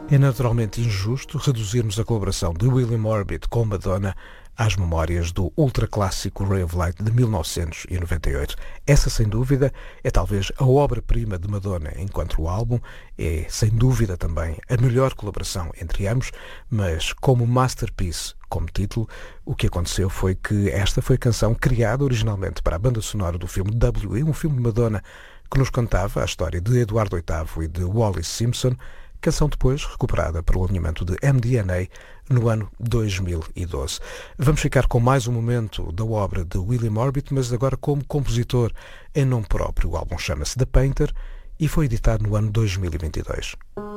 É naturalmente injusto reduzirmos a colaboração de William Orbit com Madonna às memórias do ultraclássico Ray of Light de 1998. Essa, sem dúvida, é talvez a obra-prima de Madonna enquanto o álbum, é sem dúvida também a melhor colaboração entre ambos, mas como masterpiece, como título, o que aconteceu foi que esta foi a canção criada originalmente para a banda sonora do filme W.E., um filme de Madonna que nos contava a história de Eduardo VIII e de Wallis Simpson, canção depois recuperada pelo alinhamento de MDNA no ano 2012. Vamos ficar com mais um momento da obra de William Orbit, mas agora como compositor em nome próprio. O álbum chama-se The Painter e foi editado no ano 2022.